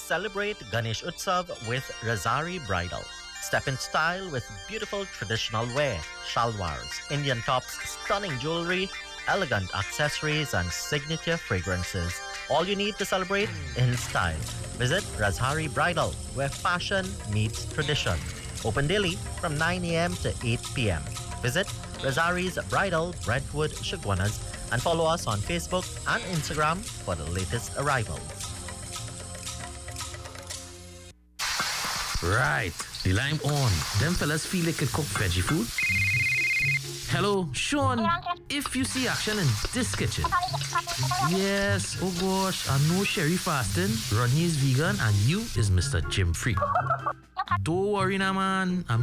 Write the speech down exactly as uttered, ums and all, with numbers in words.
Celebrate Ganesh Utsav with Razari Bridal. Step in style with beautiful traditional wear, shalwars, Indian tops, stunning jewelry, elegant accessories, and signature fragrances. All you need to celebrate in style. Visit Razari Bridal, where fashion meets tradition. Open daily from nine a.m. to eight p.m. Visit Razari's Bridal, Brentwood, Chaguanas, and follow us on Facebook and Instagram for the latest arrivals. Right, the lime on. Them fellas feel like a cook veggie food. Hello, Sean. If you see action in this kitchen. Yes, oh gosh, I know Sherry fasting, Ronnie is vegan, and you is Mister Jim Freak. Don't worry now, man. I'm